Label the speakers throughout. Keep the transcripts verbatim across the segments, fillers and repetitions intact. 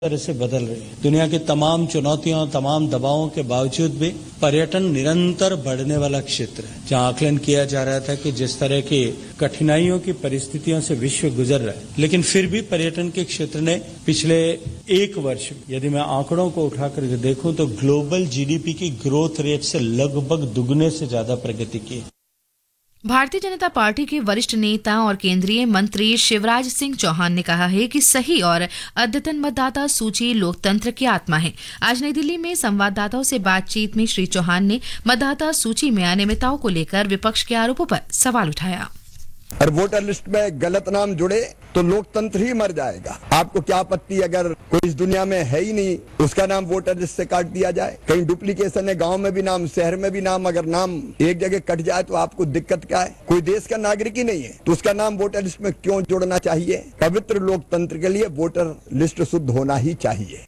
Speaker 1: तरह से बदल रही है। दुनिया की तमाम चुनौतियों, तमाम दबावों के बावजूद भी पर्यटन निरंतर बढ़ने वाला क्षेत्र है, जहां आकलन किया जा रहा था कि जिस तरह की कठिनाइयों की परिस्थितियों से विश्व गुजर रहा है, लेकिन फिर भी पर्यटन के क्षेत्र ने पिछले एक वर्ष में, यदि मैं आंकड़ों को उठाकर देखूं तो ग्लोबल जीडीपी की ग्रोथ रेट से लगभग दुगने से ज्यादा प्रगति की है।
Speaker 2: भारतीय जनता पार्टी के वरिष्ठ नेता और केंद्रीय मंत्री शिवराज सिंह चौहान ने कहा है कि सही और अद्यतन मतदाता सूची लोकतंत्र की आत्मा है। आज नई दिल्ली में संवाददाताओं से बातचीत में श्री चौहान ने मतदाता सूची में अनियमितताओं को लेकर विपक्ष के आरोपों पर सवाल उठाया।
Speaker 3: और वोटर लिस्ट में गलत नाम जुड़े तो लोकतंत्र ही मर जाएगा। आपको क्या आपत्ति अगर कोई इस दुनिया में है ही नहीं, उसका नाम वोटर लिस्ट से काट दिया जाए? कहीं डुप्लीकेशन है, गांव में भी नाम, शहर में भी नाम, अगर नाम एक जगह कट जाए तो आपको दिक्कत क्या है? कोई देश का नागरिक ही नहीं है तो उसका नाम वोटर लिस्ट में क्यों जोड़ना चाहिए? पवित्र लोकतंत्र के लिए वोटर लिस्ट शुद्ध होना ही चाहिए।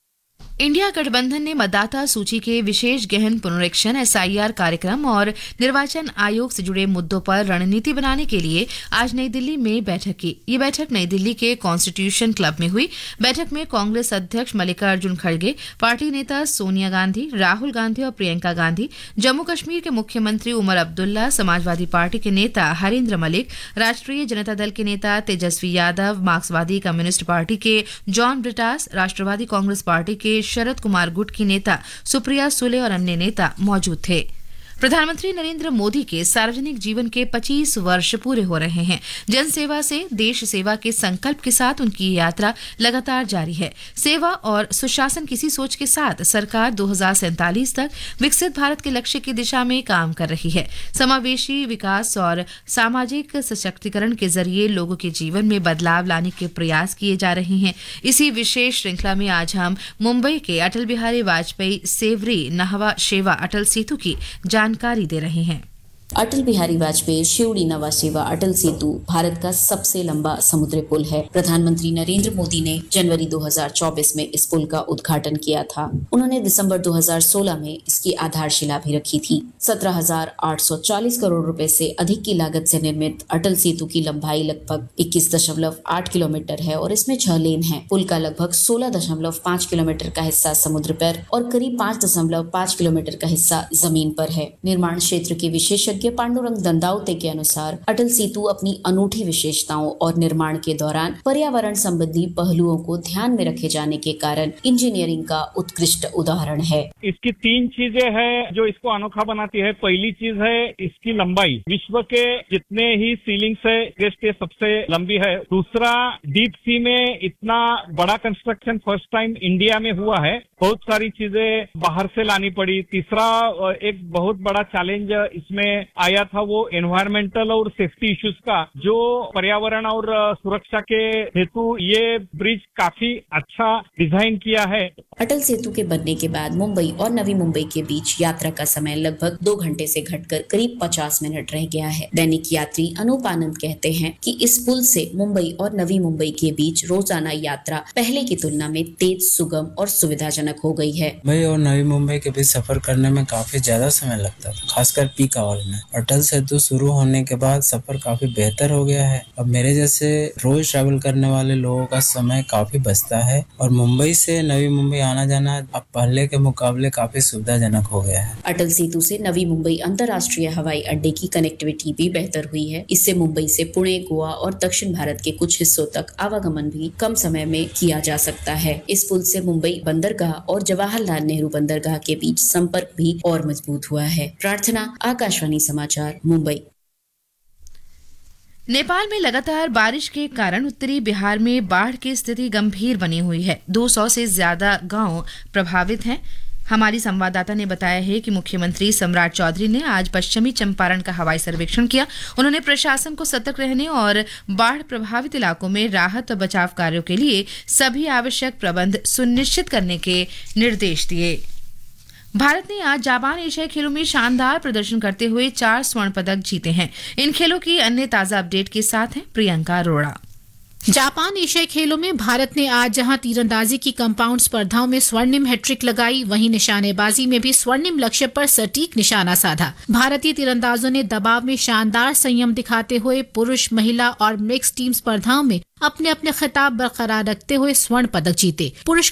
Speaker 2: इंडिया गठबंधन ने मतदाता सूची के विशेष गहन पुनरीक्षण एसआईआर कार्यक्रम और निर्वाचन आयोग से जुड़े मुद्दों पर रणनीति बनाने के लिए आज नई दिल्ली में बैठक की। ये बैठक नई दिल्ली के कॉन्स्टिट्यूशन क्लब में हुई। बैठक में कांग्रेस अध्यक्ष मल्लिकार्जुन खड़गे, पार्टी नेता सोनिया गांधी, राहुल गांधी और प्रियंका गांधी, जम्मू कश्मीर के मुख्यमंत्री उमर अब्दुल्ला, समाजवादी पार्टी के नेता हरेंद्र मलिक, राष्ट्रीय जनता दल के नेता तेजस्वी यादव, मार्क्सवादी कम्युनिस्ट पार्टी के जॉन ब्रिटास, राष्ट्रवादी कांग्रेस पार्टी के शरद कुमार गुट की नेता सुप्रिया सुले और अन्य नेता मौजूद थे। प्रधानमंत्री नरेंद्र मोदी के सार्वजनिक जीवन के पच्चीस वर्ष पूरे हो रहे हैं। जनसेवा से देश सेवा के संकल्प के साथ उनकी यात्रा लगातार जारी है। सेवा और सुशासन किसी सोच के साथ सरकार दो हज़ार सैंतालीस तक विकसित भारत के लक्ष्य की दिशा में काम कर रही है। समावेशी विकास और सामाजिक सशक्तिकरण के जरिए लोगों के जीवन में बदलाव लाने के प्रयास किए जा रहे हैं। इसी विशेष श्रृंखला में आज हम मुंबई के अटल बिहारी वाजपेयी सेवरी नहवा शेवा अटल सेतु की जानकारी दे रहे हैं।
Speaker 4: अटल बिहारी वाजपेयी शिवड़ी नवा सेवा अटल सेतु भारत का सबसे लंबा समुद्री पुल है। प्रधानमंत्री नरेंद्र मोदी ने जनवरी दो हज़ार चौबीस में इस पुल का उद्घाटन किया था। उन्होंने दिसंबर दो हज़ार सोलह में इसकी आधारशिला भी रखी थी। सत्रह हज़ार आठ सौ चालीस करोड़ रुपए से अधिक की लागत से निर्मित अटल सेतु की लंबाई लगभग इक्कीस दशमलव आठ किलोमीटर है और इसमें छह लेन है। पुल का लगभग सोलह दशमलव पाँच किलोमीटर का हिस्सा समुद्र पर और करीब पाँच दशमलव पाँच किलोमीटर का हिस्सा जमीन पर है। निर्माण क्षेत्र के विशेषज्ञ पांडुरंग दंदावते के अनुसार अटल सेतु अपनी अनूठी विशेषताओं और निर्माण के दौरान पर्यावरण संबंधी पहलुओं को ध्यान में रखे जाने के कारण इंजीनियरिंग का उत्कृष्ट उदाहरण है।
Speaker 5: इसकी तीन चीजें हैं जो इसको अनोखा बनाती है। पहली चीज है इसकी लंबाई, विश्व के जितने ही सीलिंग्स है ये सबसे लंबी है। दूसरा, डीप सी में इतना बड़ा कंस्ट्रक्शन फर्स्ट टाइम इंडिया में हुआ है, बहुत सारी चीजें बाहर से लानी पड़ी। तीसरा, एक बहुत बड़ा चैलेंज इसमें आया था वो एनवायरमेंटल और सेफ्टी इश्यूज का, जो पर्यावरण और सुरक्षा के हेतु ये ब्रिज काफी अच्छा डिजाइन किया है।
Speaker 4: अटल सेतु के बनने के बाद मुंबई और नवी मुंबई के बीच यात्रा का समय लगभग दो घंटे से घटकर करीब पचास मिनट रह गया है। दैनिक यात्री अनूप आनंद कहते हैं कि इस पुल से मुंबई और नवी मुंबई के बीच रोजाना यात्रा पहले की तुलना में तेज, सुगम और सुविधाजनक हो गई है।
Speaker 6: मुंबई और नवी मुंबई के बीच सफर करने में काफी ज्यादा समय लगता था, खासकर पीक आवर में। अटल सेतु शुरू होने के बाद सफर काफी बेहतर हो गया है। अब मेरे जैसे रोज ट्रैवल करने वाले लोगों का समय काफी बचता है और मुंबई से नवी मुंबई आना जाना अब पहले के मुकाबले काफी सुविधाजनक हो गया है।
Speaker 4: अटल सेतु से नवी मुंबई अंतर्राष्ट्रीय हवाई अड्डे की कनेक्टिविटी भी बेहतर हुई है। इससे मुंबई से पुणे, गोवा और दक्षिण भारत के कुछ हिस्सों तक आवागमन भी कम समय में किया जा सकता है। इस पुल से मुंबई बंदरगाह और जवाहरलाल नेहरू बंदरगाह के बीच संपर्क भी और मजबूत हुआ है। प्रार्थना, आकाशवाणी समाचार, मुंबई।
Speaker 2: नेपाल में लगातार बारिश के कारण उत्तरी बिहार में बाढ़ की स्थिति गंभीर बनी हुई है। दो सौ से ज्यादा गांव प्रभावित हैं। हमारी संवाददाता ने बताया है कि मुख्यमंत्री सम्राट चौधरी ने आज पश्चिमी चंपारण का हवाई सर्वेक्षण किया। उन्होंने प्रशासन को सतर्क रहने और बाढ़ प्रभावित इलाकों में राहत और बचाव कार्यों के लिए सभी आवश्यक प्रबंध सुनिश्चित करने के निर्देश दिए। भारत ने आज जापान एशियाई खेलों में शानदार प्रदर्शन करते हुए चार स्वर्ण पदक जीते हैं। इन खेलों की अन्य ताजा अपडेट के साथ हैं प्रियंका अरोड़ा।
Speaker 7: जापान एशियाई खेलों में भारत ने आज जहां तीरंदाजी की कंपाउंड स्पर्धाओं में स्वर्णिम हैट्रिक लगाई, वहीं निशानेबाजी में भी स्वर्णिम लक्ष्य पर सटीक निशाना साधा। भारतीय तीरंदाजों ने दबाव में शानदार संयम दिखाते हुए पुरुष, महिला और मिक्स टीम स्पर्धाओं में अपने अपने खिताब बरकरार रखते हुए स्वर्ण पदक जीते। पुरुष